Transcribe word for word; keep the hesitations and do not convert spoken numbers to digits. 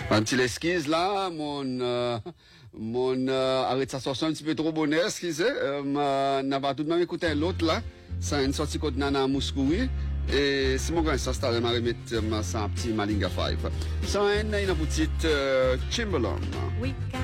Un petit esquisse là, mon, euh, mon, euh, arrête sa sortie un petit peu trop bonne, excusez, euh, n'a pas tout de même écouté l'autre là, c'est une sortie contre Nana Mouskoui, et c'est mon grand ça, c'est à remettre ça un petit Malinga five. Ça, une, une petite, euh, Timberland. Oui.